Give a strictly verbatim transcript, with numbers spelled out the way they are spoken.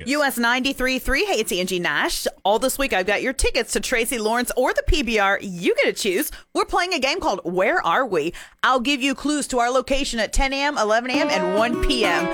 U S ninety-three point three. Hey, it's Angie Nash. All this week, I've got your tickets to Tracy Lawrence or the P B R. You get to choose. We're playing a game called Where Are We? I'll give you clues to our location at ten a.m., eleven a.m., and one p.m.